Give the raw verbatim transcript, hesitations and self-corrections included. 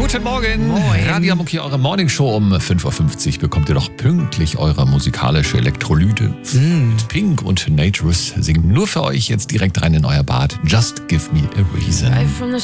Guten Morgen. Moin. Radio Amok hier, eure Morningshow um fünf Uhr fünfzig bekommt ihr doch pünktlich eure musikalische Elektrolyte. Mm. Pink und Naturous singen nur für euch jetzt direkt rein in euer Bad. Just give me a reason. Right from the